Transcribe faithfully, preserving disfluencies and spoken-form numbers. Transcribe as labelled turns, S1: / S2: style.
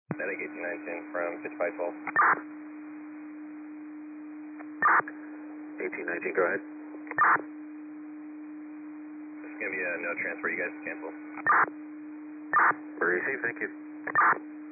S1: Static eighteen nineteen from fifty-five twelve.
S2: eighteen nineteen, go ahead.
S1: It's going to be a no transfer, you guys cancel.
S2: Receive, thank you.